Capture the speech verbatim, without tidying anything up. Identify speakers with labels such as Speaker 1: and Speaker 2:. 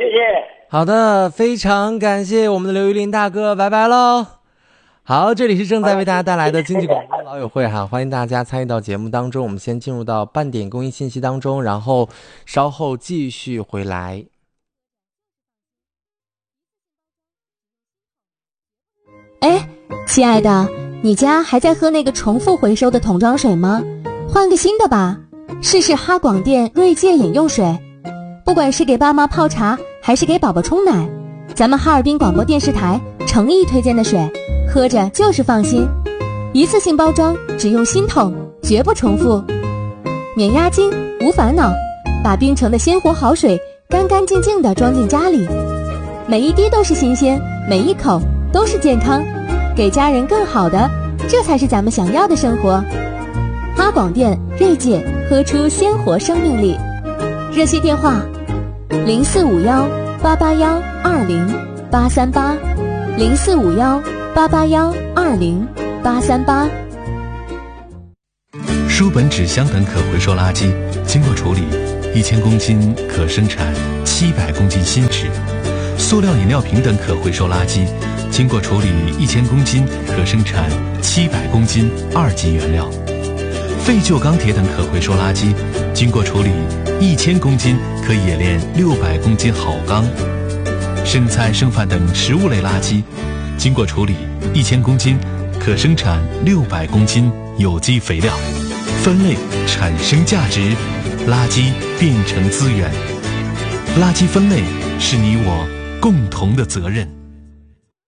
Speaker 1: 谢。
Speaker 2: 好的，非常感谢我们的刘玉林大哥，拜拜喽。好，这里是正在为大家带来的经济广播老友会哈，欢迎大家参与到节目当中。我们先进入到半点公益信息当中，然后稍后继续回来。
Speaker 3: 哎，亲爱的，你家还在喝那个重复回收的桶装水吗？换个新的吧，试试哈广电锐界饮用水。不管是给爸妈泡茶，还是给宝宝冲奶，咱们哈尔滨广播电视台诚意推荐的水，喝着就是放心。一次性包装，只用新桶，绝不重复，免押金，无烦恼，把冰城的鲜活好水干干净净地装进家里，每一滴都是新鲜，每一口都是健康，给家人更好的，这才是咱们想要的生活。哈广电锐界，喝出鲜活生命力。热线电话零四五幺八八幺二零八三八，零四五幺八八幺二零八三八。
Speaker 4: 书本、纸箱等可回收垃圾经过处理，一千公斤可生产七百公斤新纸；塑料饮料瓶等可回收垃圾经过处理，一千公斤可生产七百公斤二级原料；废旧钢铁等可回收垃圾经过处理，一千公斤可冶炼六百公斤好钢；剩菜剩饭等食物类垃圾经过处理，一千公斤可生产六百公斤有机肥料。分类产生价值，垃圾变成资源。垃圾分类是你我共同的责任。